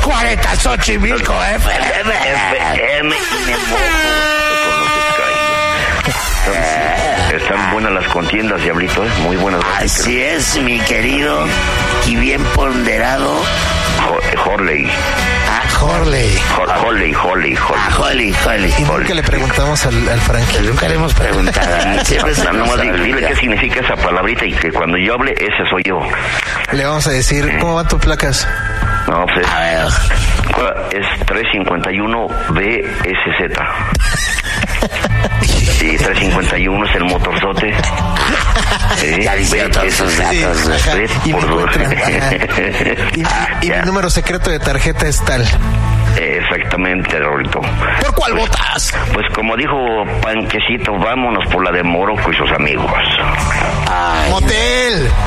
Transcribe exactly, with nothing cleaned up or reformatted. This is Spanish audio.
cuarenta, Xochimilco, F M. F M y me mojo. Están buenas las contiendas, Diablito, ¿eh? Muy buenas. Así es, mi querido y bien ponderado Horley. Ah, Horley. Horley, Horley, Horley. Ah, Horley, Horley. Y nunca le preguntamos al, al Frankie. Nunca le hemos preguntado. Siempre se no, nos nomás dile, dile olvida. qué significa esa palabrita y que cuando yo hable, ese soy yo. Le vamos a decir, ¿cómo van tus placas? No, pues A ver. es tres cincuenta y uno B S Z. Sí, tres cincuenta y uno es el motorzote. Sí, Ya dice todos sus datos. Sí, ajá. Red Y, mi, por dos. encuentran, ajá. y, y mi número secreto de tarjeta es tal. Exactamente, Raulito. ¿Por cuál votas? Pues como dijo Panquecito, vámonos por la de Morocco y sus amigos. Ay, ¡Motel!